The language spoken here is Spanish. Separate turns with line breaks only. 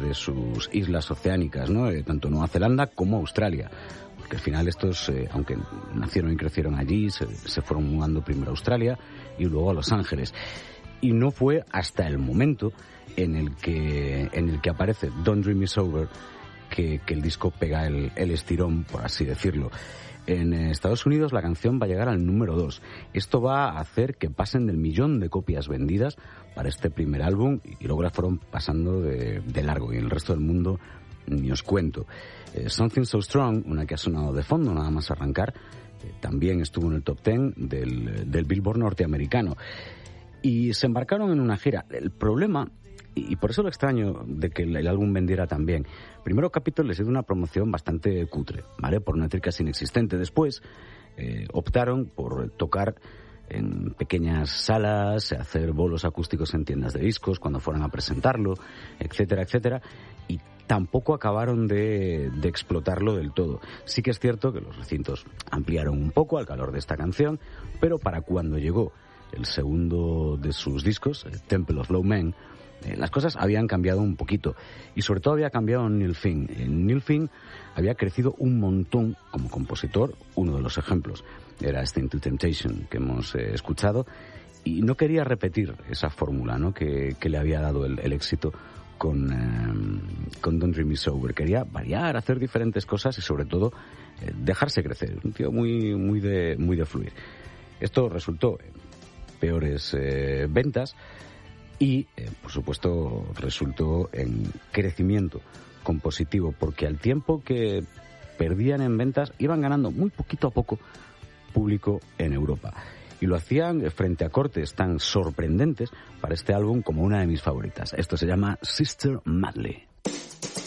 de sus islas oceánicas, ¿no? Tanto Nueva Zelanda como Australia. Porque al final estos, aunque nacieron y crecieron allí, se fueron mudando primero a Australia y luego a Los Ángeles. Y no fue hasta el momento en el que aparece Don't Dream Me Sober que el disco pega el estirón, por así decirlo. En Estados Unidos la canción va a llegar al número 2. Esto va a hacer que pasen del 1.000.000 de copias vendidas para este primer álbum y luego las fueron pasando de largo, y en el resto del mundo ni os cuento. Something So Strong, una que ha sonado de fondo nada más arrancar, también estuvo en el top 10 del Billboard norteamericano. Y se embarcaron en una gira. El problema, y por eso lo extraño de que el álbum vendiera tan bien, primero Capitol les hizo una promoción bastante cutre, ¿vale? Por métricas inexistente. Después optaron por tocar en pequeñas salas, hacer bolos acústicos en tiendas de discos cuando fueran a presentarlo, etcétera, etcétera, y tampoco acabaron de explotarlo del todo. Sí que es cierto que los recintos ampliaron un poco al calor de esta canción, pero para cuando llegó el segundo de sus discos, Temple of Low Men, las cosas habían cambiado un poquito, y sobre todo había cambiado Neil Finn. Neil Finn había crecido un montón como compositor. Uno de los ejemplos era este Into Temptation que hemos escuchado, y no quería repetir esa fórmula, ¿no?, que le había dado el éxito con Don't Dream Me Sober. Quería variar, hacer diferentes cosas y sobre todo dejarse crecer. Un tío muy de fluir. Esto resultó en peores ventas y, por supuesto, resultó en crecimiento compositivo, porque al tiempo que perdían en ventas, iban ganando muy poquito a poco público en Europa. Y lo hacían frente a cortes tan sorprendentes para este álbum como una de mis favoritas. Esto se llama Sister Madly.